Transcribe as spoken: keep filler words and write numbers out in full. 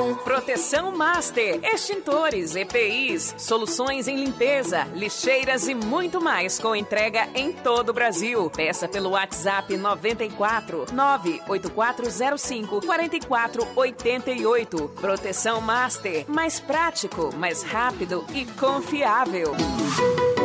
com Proteção Master, extintores, E P Is, soluções em limpeza, lixeiras e muito mais com entrega em todo o Brasil. Peça pelo WhatsApp noventa e quatro, nove oito quatro zero cinco, quatro quatro oito oito. Proteção Master, mais prático, mais rápido e confiável.